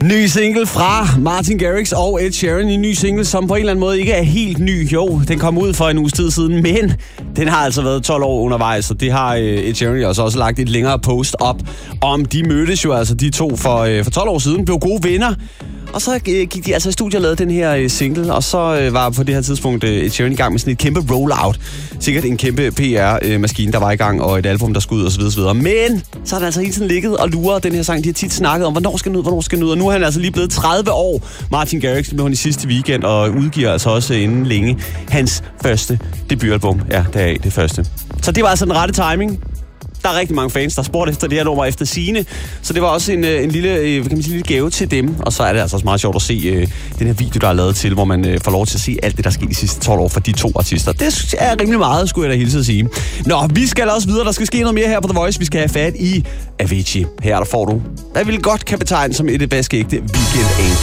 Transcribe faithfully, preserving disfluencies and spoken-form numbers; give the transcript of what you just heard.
Ny single fra Martin Garrix og Ed Sheeran. En ny single, som på en eller anden måde ikke er helt ny. Jo, den kom ud for en uges tid siden, men den har altså været tolv år undervejs, og det har Ed Sheeran også, også lagt et længere post op om. De mødtes jo altså, de to, for, for tolv år siden, blev gode venner. Og så gik de altså i studiet og lavede den her single, og så var på det her tidspunkt Ed Sheeran i gang med sådan et kæmpe rollout. Sikkert en kæmpe P R-maskine, der var i gang, og et album, der skulle ud, osv. osv. Men så har den altså hele tiden ligget og luret den her sang. De har tit snakket om, hvornår skal den ud, hvornår skal den ud. Og nu er han altså lige blevet tredive år. Martin Garrix blev han i sidste weekend, og udgiver altså også inden længe hans første debutalbum. Ja, det er det første. Så det var altså den rette timing. Der er rigtig mange fans, der spurgte efter det her nummer efter sigende. Så det var også en, en lille, kan man sige, lille gave til dem. Og så er det altså også meget sjovt at se uh, den her video, der er lavet til, hvor man uh, får lov til at se alt det, der skete de sidste tolv år for de to artister. Det er rimelig meget, skulle jeg da hilse at sige. Nå, vi skal også videre. Der skal ske noget mere her på The Voice. Vi skal have fat i Avicii. Her der får du, hvad vil godt kan betegne som et af bedste ægte weekend anthem.